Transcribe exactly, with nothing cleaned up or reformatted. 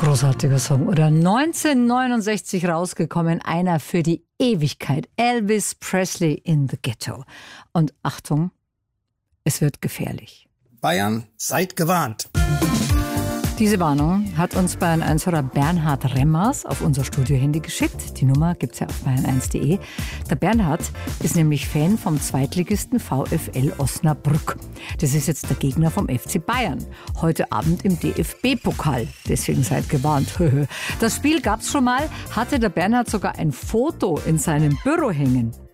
Großartiger Song. Oder neunzehnhundertneunundsechzig rausgekommen, einer für die Ewigkeit. Elvis Presley in the Ghetto. Und Achtung, es wird gefährlich. Bayern, seid gewarnt. Diese Warnung hat uns Bayern eins-Hörer Bernhard Remmers auf unser Studio-Handy geschickt. Die Nummer gibt's ja auf bayern eins punkt de. Der Bernhard ist nämlich Fan vom Zweitligisten VfL Osnabrück. Das ist jetzt der Gegner vom F C Bayern. Heute Abend im D F B-Pokal. Deswegen seid gewarnt. Das Spiel gab's schon mal, hatte der Bernhard sogar ein Foto in seinem Büro hängen.